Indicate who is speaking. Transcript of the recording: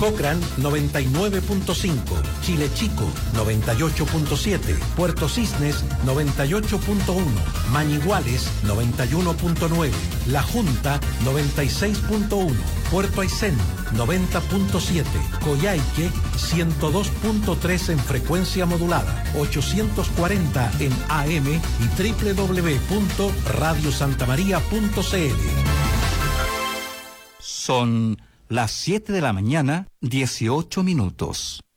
Speaker 1: Cochrane 99.5, Chile Chico 98.7, Puerto Cisnes 98.1, Mañiguales 91.9, La Junta 96.1, Puerto Aysén 90.7, Coyhaique 102.3 en frecuencia modulada, 840 en AM y www.radiosantamaria.cl.
Speaker 2: Son las 7 de la mañana, 18 minutos.